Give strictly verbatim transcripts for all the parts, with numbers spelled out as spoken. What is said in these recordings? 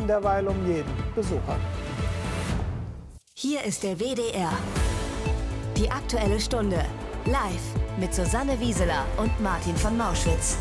kämpfen derweil um jeden Besucher. Hier ist der W D R. Die Aktuelle Stunde. Live mit Susanne Wieseler und Martin von Mauschwitz.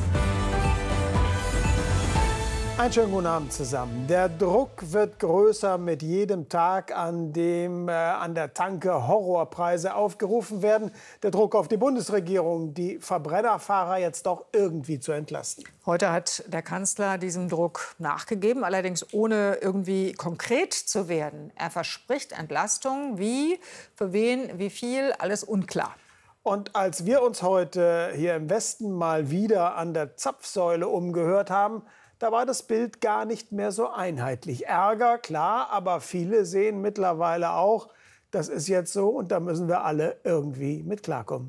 Einen schönen guten Abend zusammen. Der Druck wird größer mit jedem Tag, an dem äh, an der Tanke Horrorpreise aufgerufen werden. Der Druck auf die Bundesregierung, die Verbrennerfahrer jetzt doch irgendwie zu entlasten. Heute hat der Kanzler diesem Druck nachgegeben, allerdings ohne irgendwie konkret zu werden. Er verspricht Entlastung. Wie, für wen, wie viel, alles unklar. Und als wir uns heute hier im Westen mal wieder an der Zapfsäule umgehört haben, da war das Bild gar nicht mehr so einheitlich. Ärger, klar, aber viele sehen mittlerweile auch, das ist jetzt so und da müssen wir alle irgendwie mit klarkommen.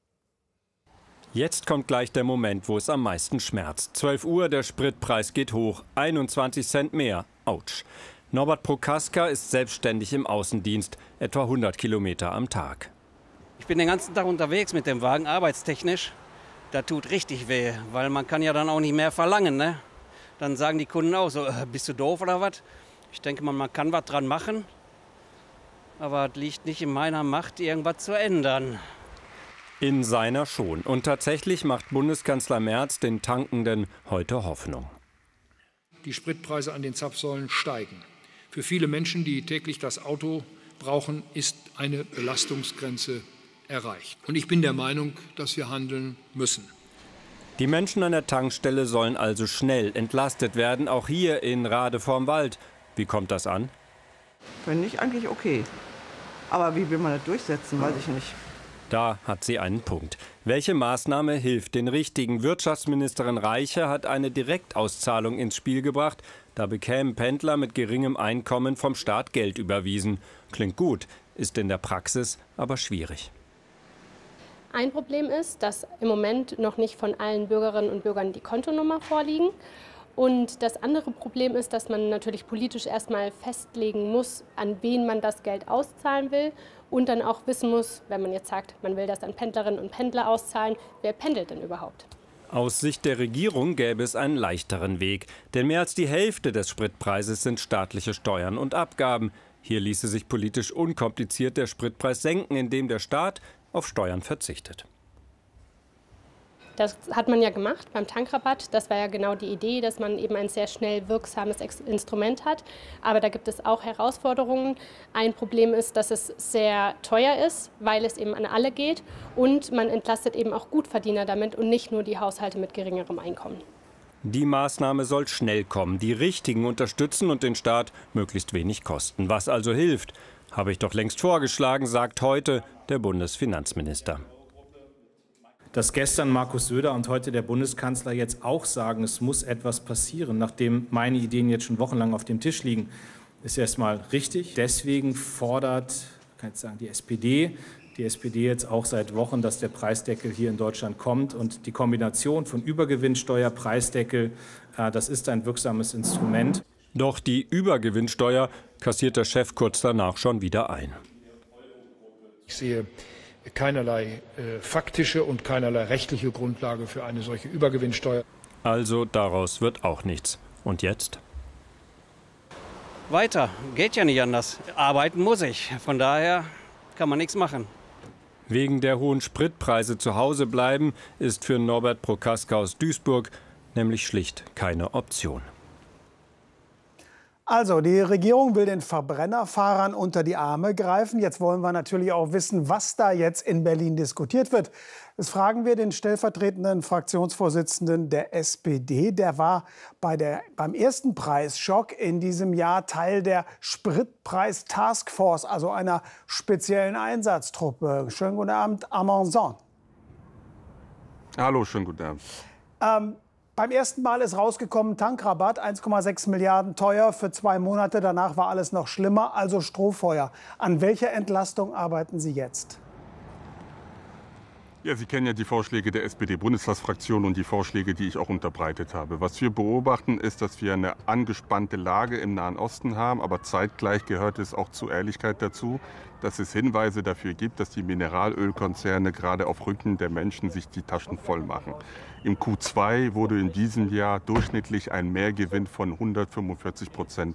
Jetzt kommt gleich der Moment, wo es am meisten schmerzt. zwölf Uhr, der Spritpreis geht hoch, einundzwanzig Cent mehr. Autsch. Norbert Prokaska ist selbstständig im Außendienst, etwa hundert Kilometer am Tag. Ich bin den ganzen Tag unterwegs mit dem Wagen, arbeitstechnisch. Das tut richtig weh, weil man kann ja dann auch nicht mehr verlangen, ne? Dann sagen die Kunden auch so, äh, bist du doof oder was? Ich denke mal, man kann was dran machen, aber es liegt nicht in meiner Macht, irgendwas zu ändern. In seiner schon. Und tatsächlich macht Bundeskanzler Merz den Tankenden heute Hoffnung. Die Spritpreise an den Zapfsäulen steigen. Für viele Menschen, die täglich das Auto brauchen, ist eine Belastungsgrenze erreicht. Und ich bin der Meinung, dass wir handeln müssen. Die Menschen an der Tankstelle sollen also schnell entlastet werden, auch hier in Rade vorm Wald. Wie kommt das an? Finde ich eigentlich okay. Aber wie will man das durchsetzen, weiß ich nicht. Da hat sie einen Punkt. Welche Maßnahme hilft den Richtigen? Wirtschaftsministerin Reiche hat eine Direktauszahlung ins Spiel gebracht. Da bekämen Pendler mit geringem Einkommen vom Staat Geld überwiesen. Klingt gut, ist in der Praxis aber schwierig. Ein Problem ist, dass im Moment noch nicht von allen Bürgerinnen und Bürgern die Kontonummer vorliegen. Und das andere Problem ist, dass man natürlich politisch erstmal festlegen muss, an wen man das Geld auszahlen will. Und dann auch wissen muss, wenn man jetzt sagt, man will das an Pendlerinnen und Pendler auszahlen, wer pendelt denn überhaupt? Aus Sicht der Regierung gäbe es einen leichteren Weg. Denn mehr als die Hälfte des Spritpreises sind staatliche Steuern und Abgaben. Hier ließe sich politisch unkompliziert der Spritpreis senken, indem der Staat auf Steuern verzichtet. Das hat man ja gemacht beim Tankrabatt. Das war ja genau die Idee, dass man eben ein sehr schnell wirksames Instrument hat. Aber da gibt es auch Herausforderungen. Ein Problem ist, dass es sehr teuer ist, weil es eben an alle geht. Und man entlastet eben auch Gutverdiener damit und nicht nur die Haushalte mit geringerem Einkommen. Die Maßnahme soll schnell kommen, die Richtigen unterstützen und den Staat möglichst wenig kosten. Was also hilft? Habe ich doch längst vorgeschlagen, sagt heute der Bundesfinanzminister. Dass gestern Markus Söder und heute der Bundeskanzler jetzt auch sagen, es muss etwas passieren, nachdem meine Ideen jetzt schon wochenlang auf dem Tisch liegen, ist erstmal richtig. Deswegen fordert, kann ich sagen, die S P D, die S P D jetzt auch seit Wochen, dass der Preisdeckel hier in Deutschland kommt. Und die Kombination von Übergewinnsteuer, Preisdeckel, das ist ein wirksames Instrument. Doch die Übergewinnsteuer kassiert der Chef kurz danach schon wieder ein. Ich sehe keinerlei äh, faktische und keinerlei rechtliche Grundlage für eine solche Übergewinnsteuer. Also daraus wird auch nichts. Und jetzt? Weiter, geht ja nicht anders. Arbeiten muss ich, von daher kann man nichts machen. Wegen der hohen Spritpreise zu Hause bleiben ist für Norbert Prokaska aus Duisburg nämlich schlicht keine Option. Also, die Regierung will den Verbrennerfahrern unter die Arme greifen. Jetzt wollen wir natürlich auch wissen, was da jetzt in Berlin diskutiert wird. Das fragen wir den stellvertretenden Fraktionsvorsitzenden der S P D. Der war bei der, beim ersten Preisschock in diesem Jahr Teil der Spritpreis-Taskforce, also einer speziellen Einsatztruppe. Schönen guten Abend, Amanson. Hallo, schönen guten Abend. Ähm, Beim ersten Mal ist rausgekommen, Tankrabatt, eins Komma sechs Milliarden teuer für zwei Monate. Danach war alles noch schlimmer, also Strohfeuer. An welcher Entlastung arbeiten Sie jetzt? Ja, Sie kennen ja die Vorschläge der S P D-Bundestagsfraktion und die Vorschläge, die ich auch unterbreitet habe. Was wir beobachten, ist, dass wir eine angespannte Lage im Nahen Osten haben. Aber zeitgleich gehört es auch zur Ehrlichkeit dazu, dass es Hinweise dafür gibt, dass die Mineralölkonzerne gerade auf Rücken der Menschen sich die Taschen voll machen. Im Q zwei wurde in diesem Jahr durchschnittlich ein Mehrgewinn von hundertfünfundvierzig Prozent